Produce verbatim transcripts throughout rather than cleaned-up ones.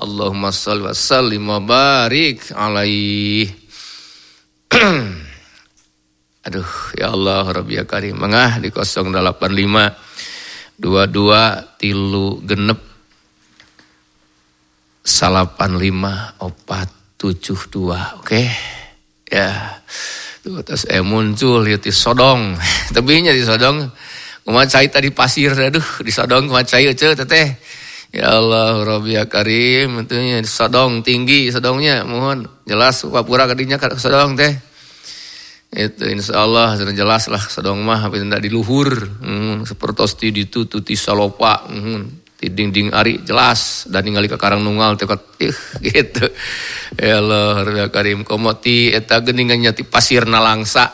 Allahumma shalli wa sallim wa barik alaihi. Aduh, ya Allah Rabbi ya Karim. Mengah di nol delapan lima dua dua tilu genep salapan lima opat tujuh dua. Oke. Ya. Tuh terus eh muncul ya di sodong. Tebinya di sodong. Kumaha cai tadi pasir aduh di sodong kumaha cai eueuh teteh. Ya Allah Rabbi ya Karim, tentunya di sodong tinggi sodongnya mohon jelas kapura kadinya ka sodong teh. Itu insyaallah sudah jelas lah sodong mah tapi tidak di luhur. Hmm, sapertos ti ditu tuti salopa. Hmm, ti ding-ding ari jelas dan ningali ka karang nunggal teh ih gitu. Ya Allah Rabbi Karim komoti eta geuningannya ti pasirna langsa.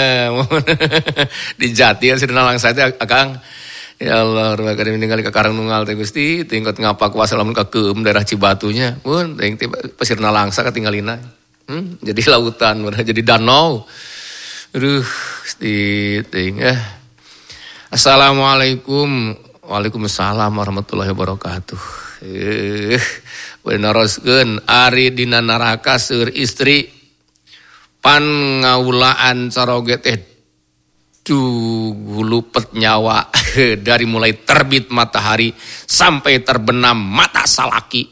Di jati pasirna langsa teh akang. Ya Allah Rabbi Karim ningali ka karang nunggal teh Gusti tingkat ngapa kuasa lamun ka keum daerah Cibatunya. Mun teh pasirna langsa katinggalina. Hmm, jadi lautan jadi danau. Aduh, ting eh. Assalamualaikum, waalaikumsalam warahmatullahi wabarakatuh. Eh, beneroskeun ari dina neraka seueur istri pan ngaulaan caroge teh dugulupet nyawa dari mulai terbit matahari sampai terbenam mata salaki.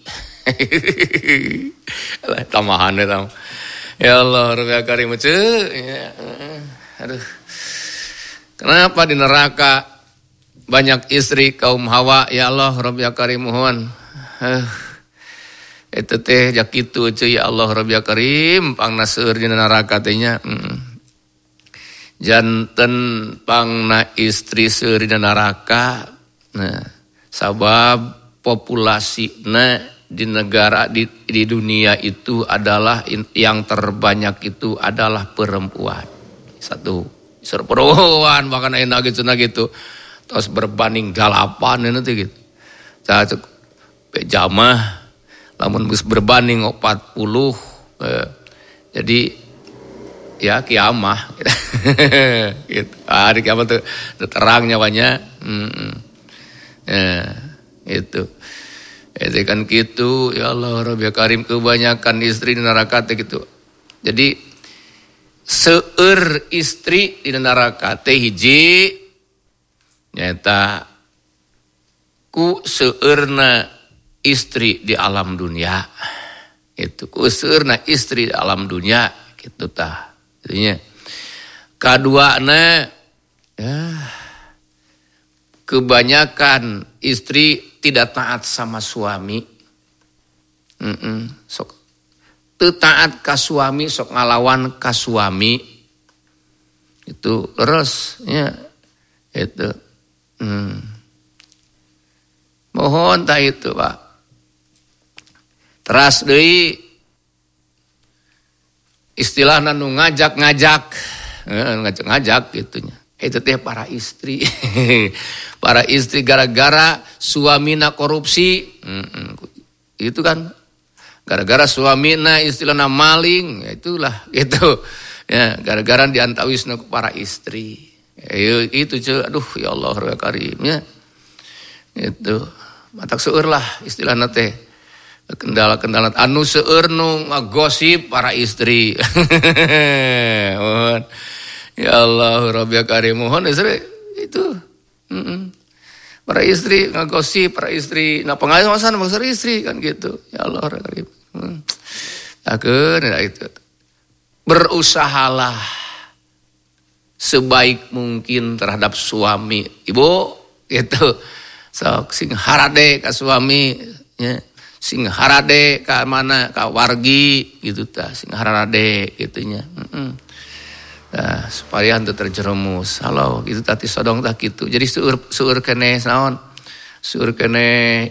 Tamahan eta. Ya Allah, Rabbi Karim ya. Aduh. Kenapa di neraka banyak istri kaum Hawa? Ya Allah, Rabbi Karim mohon. Uh, Itu teh jakitu cuy ya Allah Rabbi Karim pangna seueur di neraka teh nya. Hmm. Janten pangna istri seueur di neraka. Nah, sabab populasina di negara di, di dunia itu adalah yang terbanyak itu adalah perempuan. Satu, isor perempuan bahkan enak gitu nah gitu. Terus berbanding dalapan itu gitu. Cacuk pejamah lamun geus berbanding empat puluh eh, jadi ya kiamah gitu. Ah di kiamat tuh terang nyawanya. Heeh. Ya, itu. Itu kan gitu, ya Allah Rabbi Karim kebanyakan istri di neraka teh gitu. Jadi seueur istri di neraka teh hiji nyata ku seueurna istri di alam dunia. Itu ku seueurna istri di alam dunia gitu tah. Jadinya kaduana ya kebanyakan istri tidak taat sama suami. Mm-mm. Sok teu taat ka suami, sok ngalawan ka suami. Itu leres ya. Itu. Hmm. Mohon tah itu, Pak. Teras deui istilahna nu ngajak-ngajak, ngajak-ngajak gitunya. Itu teh para istri. Para istri gara-gara suamina korupsi. Mm-mm. Itu kan gara-gara suamina istilahna maling, ya itulah gitu. Ya, gara-gara diantawisna ku para istri. Ya, itu cuy, aduh ya Allah Rabbi Karim ya. Itu matak seueur lah istilahna teh. Kendala-kendala anu seueur nu ngagosip para istri. Ya Allah Rabbi Karim mohon istri itu. Mm-mm. Para istri ngagosip, para istri nah pengawasan bangsa istri kan gitu. Ya Allah Rabbi Karim. Hmm. Akeun itu. Berusahalah sebaik mungkin terhadap suami. Ibu gitu. Sok sing harade ka suami ya. Sing harade ka mana ka wargi gitu tah. Sing harade gitunya. Heeh. Nah, supaya henteu terjerumus. Halo, gitu tati sodong tah kitu. Jadi seueur seueur keneh naon? Seueur keneh